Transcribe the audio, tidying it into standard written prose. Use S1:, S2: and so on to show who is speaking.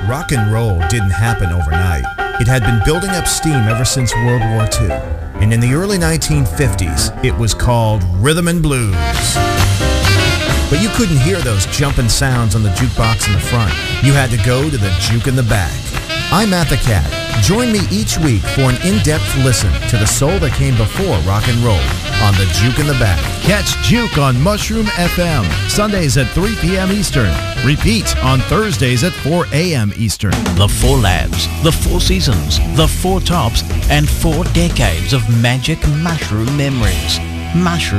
S1: Rock and roll didn't happen overnight. It had been building up steam ever since World War II. And in the early 1950s, it was called rhythm and blues. But you couldn't hear those jumping sounds on the jukebox in the front. You had to go to the juke in the back. I'm Matt the Cat. Join me each week for an in-depth listen to the soul that came before rock and roll on the Juke in the Back.
S2: Catch Juke on Mushroom FM, Sundays at 3 p.m. Eastern. Repeat on Thursdays at 4 a.m. Eastern.
S3: The 4 Labs, the 4 Seasons, the 4 Tops, and 4 decades of magic mushroom memories. Mushroom